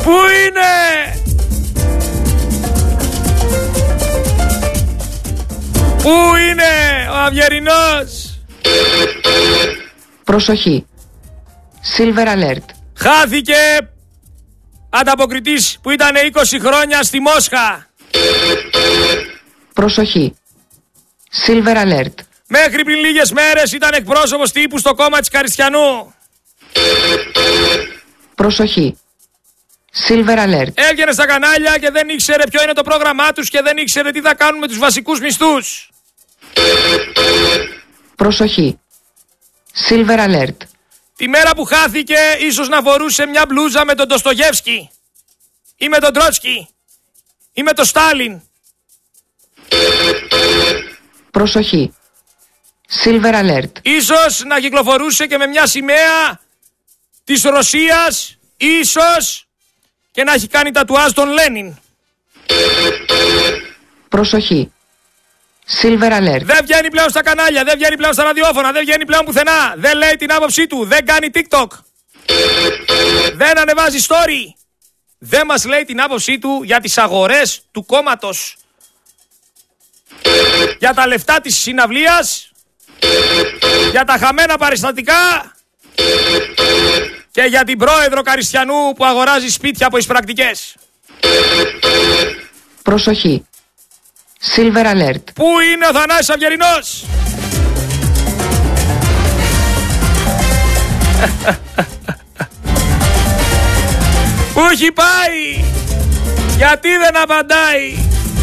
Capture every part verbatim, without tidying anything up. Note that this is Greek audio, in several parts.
Πού είναι? Πού είναι ο Αυγερινός? Προσοχή. Silver alert. Χάθηκε ανταποκριτής που ήταν είκοσι χρόνια στη Μόσχα. Προσοχή. Silver alert. Μέχρι πριν λίγες μέρες ήταν εκπρόσωπος τύπου στο κόμμα της Καριστιανού. Προσοχή. Silver alert. Έβγαινε στα κανάλια και δεν ήξερε ποιο είναι το πρόγραμμά τους και δεν ήξερε τι θα κάνουν με τους βασικούς μισθούς. Προσοχή. Silver alert. Τη μέρα που χάθηκε ίσως να φορούσε μια μπλούζα με τον Ντοστογεύσκι ή με τον Τρότσκι ή με τον Στάλιν. Προσοχή. Silver alert. Ίσως να κυκλοφορούσε και με μια σημαία της Ρωσίας, ίσως και να έχει κάνει τατουάζ τον Λένιν. Προσοχή. Silver alert. Δεν βγαίνει πλέον στα κανάλια, δεν βγαίνει πλέον στα ραδιόφωνα, δεν βγαίνει πλέον πουθενά. Δεν λέει την άποψή του, δεν κάνει TikTok. Δεν ανεβάζει story. Δεν μας λέει την άποψή του για τις αγορές του κόμματος. Για τα λεφτά της συναυλίας. Για τα χαμένα παριστατικά. Και για την πρόεδρο Καριστιανού που αγοράζει σπίτια από εισπρακτικές. Προσοχή. Silver alert. Πού είναι ο Θανάσης Αυγερινός? Πού έχει πάει? Γιατί δεν απαντάει?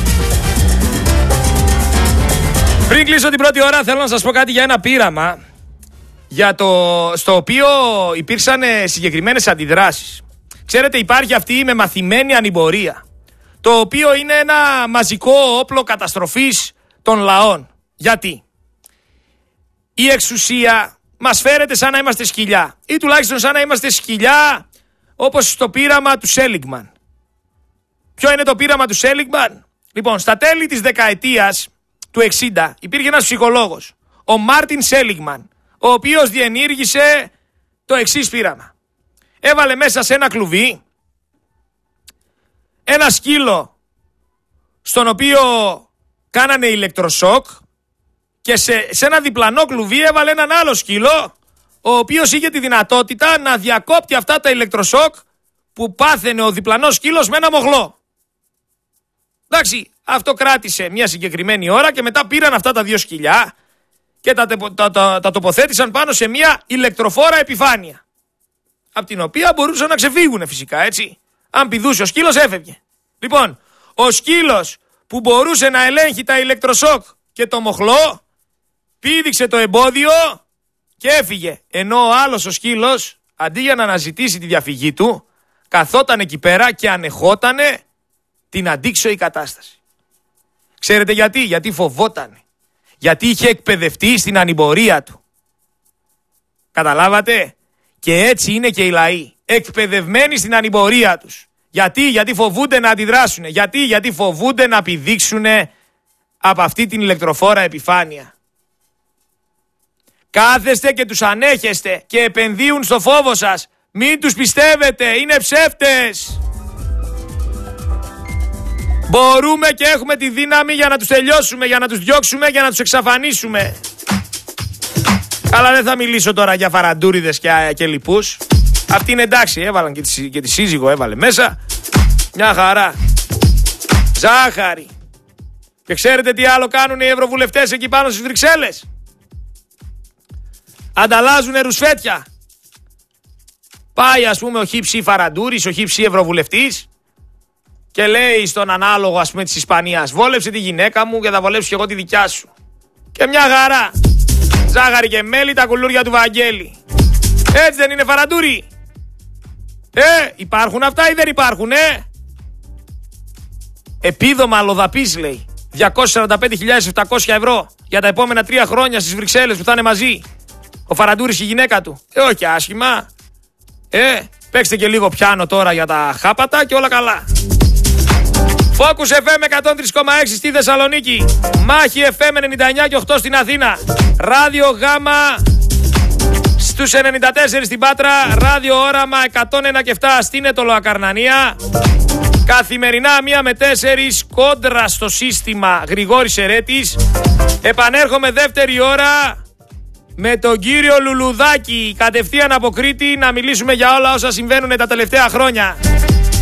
Πριν κλείσω την πρώτη ώρα θέλω να σας πω κάτι για ένα πείραμα για το, στο οποίο υπήρξαν συγκεκριμένες αντιδράσεις. Ξέρετε, υπάρχει αυτή η μεμαθημένη ανημπορία, το οποίο είναι ένα μαζικό όπλο καταστροφής των λαών. Γιατί? Η εξουσία μας φέρεται σαν να είμαστε σκυλιά, ή τουλάχιστον σαν να είμαστε σκυλιά όπως στο πείραμα του Σέλιγμαν. Ποιο είναι το πείραμα του Σέλιγμαν? Λοιπόν, στα τέλη της δεκαετίας του εξήντα υπήρχε ένας ψυχολόγος, ο Μάρτιν Σέλιγμαν, ο οποίος διενήργησε το εξής πείραμα. Έβαλε μέσα σε ένα κλουβί ένα σκύλο στον οποίο κάνανε ηλεκτροσόκ και σε, σε ένα διπλανό κλουβί έβαλε έναν άλλο σκύλο ο οποίος είχε τη δυνατότητα να διακόπτει αυτά τα ηλεκτροσόκ που πάθαινε ο διπλανός σκύλος με ένα μοχλό. Εντάξει, αυτό κράτησε μια συγκεκριμένη ώρα και μετά πήραν αυτά τα δύο σκυλιά και τα, τα, τα, τα τοποθέτησαν πάνω σε μια ηλεκτροφόρα επιφάνεια, από την οποία μπορούσαν να ξεφύγουν φυσικά, έτσι. Αν πηδούσε ο σκύλος έφευγε. Λοιπόν, ο σκύλος που μπορούσε να ελέγχει τα ηλεκτροσόκ και το μοχλό πήδηξε το εμπόδιο και έφυγε. Ενώ ο άλλος ο σκύλος, αντί για να αναζητήσει τη διαφυγή του, καθόταν εκεί πέρα και ανεχότανε την αντίξωη κατάσταση. Ξέρετε γιατί? Γιατί φοβότανε. Γιατί είχε εκπαιδευτεί στην ανημπορία του. Καταλάβατε? Και έτσι είναι και οι λαοί. Εκπαιδευμένοι στην ανημπορία τους. Γιατί? Γιατί φοβούνται να αντιδράσουν. Γιατί? Γιατί φοβούνται να πηδήξουν από αυτή την ηλεκτροφόρα επιφάνεια. Κάθεστε και τους ανέχεστε και επενδύουν στο φόβο σας. Μην τους πιστεύετε, είναι ψεύτες. Μπορούμε και έχουμε τη δύναμη για να τους τελειώσουμε, για να τους διώξουμε, για να τους εξαφανίσουμε. Αλλά δεν θα μιλήσω τώρα για φαραντούριδες και, και λοιπούς. Αυτοί είναι εντάξει, έβαλαν και τη, και τη σύζυγο έβαλε μέσα. Μια χαρά. Ζάχαρη. Και ξέρετε τι άλλο κάνουν οι ευρωβουλευτές εκεί πάνω στις Βρυξέλλες? Ανταλλάζουν ρουσφέτια. Πάει ας πούμε ο χύψη Φαραντούρης, ο χύψη ευρωβουλευτής και λέει στον ανάλογο ας πούμε της Ισπανίας, βόλεψε τη γυναίκα μου και θα βολέψω και εγώ τη δικιά σου. Και μια χαρά. Ζάχαρη και μέλι, τα κουλούρια του Βαγγέλη. Έτσι δεν είναι, Φαραντούρη? Ε, υπάρχουν αυτά ή δεν υπάρχουν, ε? Επίδομα αλλοδαπής, λέει. διακόσιες σαράντα πέντε χιλιάδες επτακόσια ευρώ για τα επόμενα τρία χρόνια στις Βρυξέλλες που θα είναι μαζί. Ο Φαραντούρης και η γυναίκα του. Ε, όχι άσχημα. Ε, παίξτε και λίγο πιάνο τώρα για τα χάπατα και όλα καλά. Focus εφ εμ εκατόν τρία κόμμα έξι στη Θεσσαλονίκη. Μάχη εφ εμ ενενήντα εννιά και οκτώ στην Αθήνα. Ράδιο Γάμα Στους ενενήντα τέσσερα στην Πάτρα, ράδιο όραμα εκατόν ένα και επτά στην Αιτωλοακαρνανία. Καθημερινά μία με τέσσερις κόντρα στο σύστημα Γρηγόρης Ερέτης. Επανέρχομαι δεύτερη ώρα με τον κύριο Λουλουδάκη, κατευθείαν από Κρήτη, να μιλήσουμε για όλα όσα συμβαίνουν τα τελευταία χρόνια.